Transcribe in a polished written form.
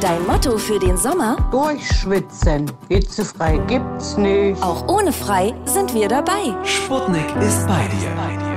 Dein Motto für den Sommer? Durchschwitzen. Hitzefrei gibt's nicht. Auch ohne Frei sind wir dabei. Sputnik ist bei dir.